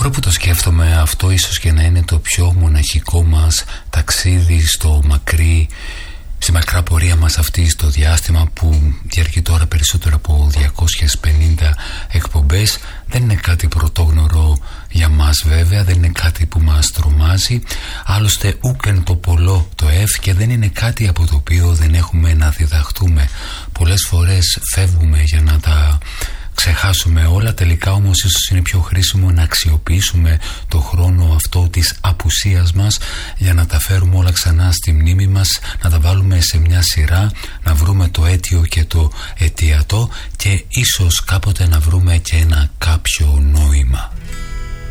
Τώρα που το σκέφτομαι, αυτό ίσως και να είναι το πιο μοναχικό μας ταξίδι στο μακρύ, στη μακρά πορεία μας αυτή στο διάστημα που διαρκεί τώρα περισσότερο από 250 εκπομπές. Δεν είναι κάτι πρωτόγνωρο για μας βέβαια, δεν είναι κάτι που μας τρομάζει, άλλωστε ούκεν το πολλό το και δεν είναι κάτι από το οποίο δεν έχουμε να διδαχτούμε. Πολλές φορές φεύγουμε για να τα ξεχάσουμε όλα, τελικά όμως ίσως είναι πιο χρήσιμο να αξιοποιήσουμε το χρόνο αυτό της απουσίας μας για να τα φέρουμε όλα ξανά στη μνήμη μας, να τα βάλουμε σε μια σειρά, να βρούμε το αίτιο και το αιτιατό και ίσως κάποτε να βρούμε και ένα κάποιο νόημα.